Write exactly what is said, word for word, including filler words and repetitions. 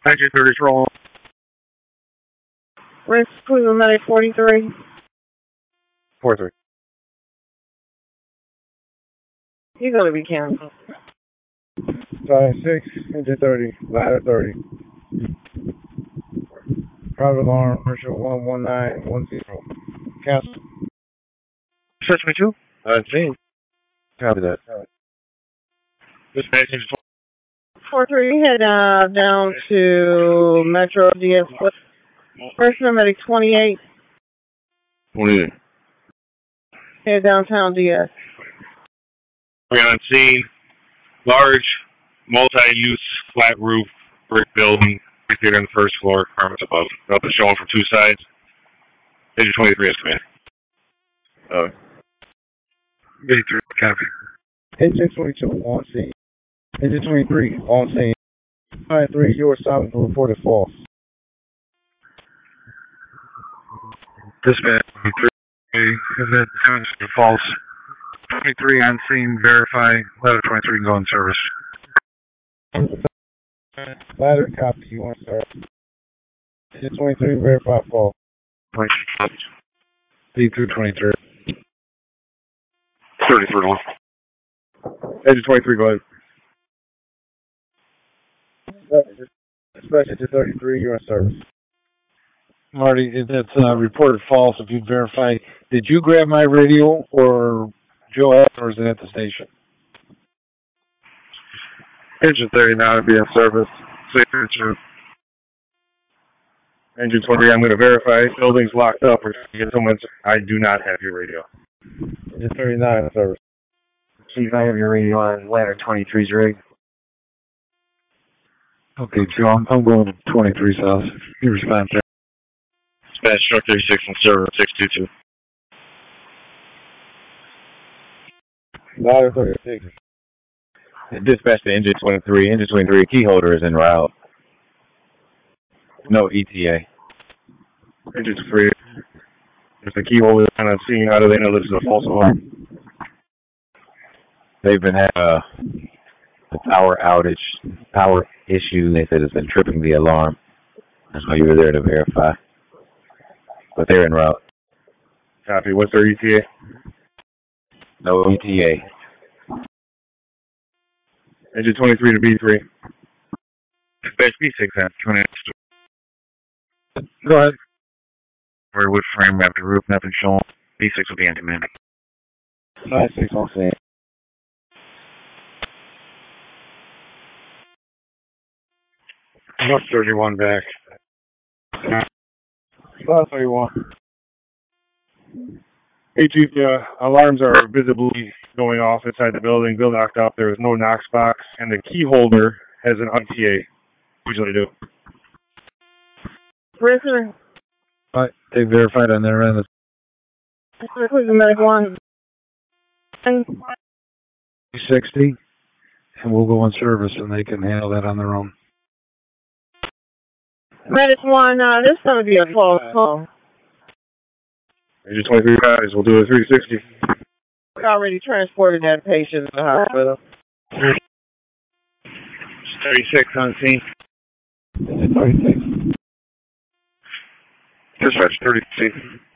nineteen thirty roll. Risk Cleveland Medic forty-three. forty-three. You're going to be canceled. Five six, engine thirty, ladder thirty. Private alarm, commercial one one nine one zero. Cancel. Search me too? nineteen. Copy that. Dispatch four three, head uh, down to Metro D S. First Medic twenty-eight. twenty-eight. Head downtown D S. We're on scene. Large, multi-use, flat roof, brick building. Theater on the first floor, apartments above. Up and showing from two sides. Engine twenty-three has come in. Oh. eighty-three, copy. Engine twenty-two, on scene. Engine twenty-three, on scene. nine three, you were stopped and reported false. Dispatch, twenty-three, event demonstrated false. twenty-three on scene, verify. Ladder twenty-three can go in service. Ladder copy, you want to start. Engine twenty-three, verify false. twenty-three, B through twenty-three. thirty-three one. Engine twenty-three, go ahead. Dispatch to thirty-three, you're in service. Marty, that's uh, reported false. If you'd verify, did you grab my radio or Joe had, or is it at the station? Engine thirty-nine will be in service. Signature. Engine twenty, I'm going to verify. Building's locked up. We're trying to get someone. I do not have your radio. Engine thirty-nine in service. Chief, I have your radio on ladder twenty-three's rig. Okay, Joe, I'm, I'm going to twenty-three South. You respond there. Dispatch truck thirty-six in service, six two two. Ladder thirty-six. Dispatch to engine twenty-three. Engine twenty-three, key holder is en route. No E T A. Engine three. If the key holder is on scene, how do they know this is a false alarm? They've been having a, a power outage, power issue. They said it's been tripping the alarm. That's why you were there to verify. But they're en route. Copy. What's their E T A? No E T A. Engine twenty-three to B three. Dispatch B six on two and a half. Go ahead. Where wood frame after roof, nothing shown. B six will be on command. nine six on scene. North thirty-one back. South thirty-one. Hey, Chief, uh, alarms are visibly going off inside the building. Bill knocked up. There is no Knox box, and the key holder has an E T A. Usually do. Prisoner. All right, they verified on their end. Cleveland Medic one. sixty, and we'll go in service, and they can handle that on their own. Medic one, uh, this is going to be a false call. Engine twenty-three guys, we'll do a three sixty. We already transported that patient to the hospital. thirty-six on scene. thirty-six. Dispatch thirty-six.